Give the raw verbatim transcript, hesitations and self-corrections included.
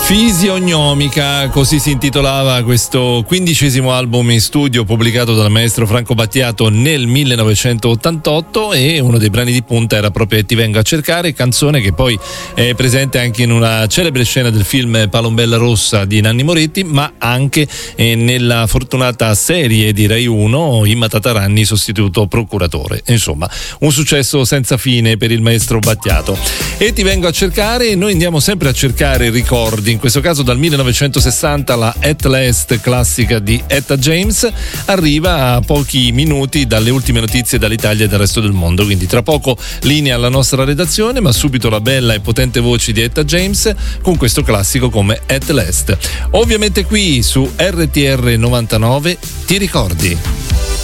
Fisiognomica, così si intitolava questo quindicesimo album in studio pubblicato dal maestro Franco Battiato nel millenovecentottantotto, e uno dei brani di punta era proprio Ti vengo a cercare, canzone che poi è presente anche in una celebre scena del film Palombella Rossa di Nanni Moretti, ma anche eh, nella fortunata serie di Rai uno Imma Tataranni sostituto procuratore. Insomma, un successo senza fine per il maestro Battiato. E Ti vengo a cercare, noi andiamo sempre a cercare ricordi. In questo caso dal millenovecentosessanta la At Last classica di Etta James arriva a pochi minuti dalle ultime notizie dall'Italia e dal resto del mondo, quindi tra poco linea alla nostra redazione, ma subito la bella e potente voce di Etta James con questo classico come At Last. Ovviamente qui su R T R novantanove Ti ricordi?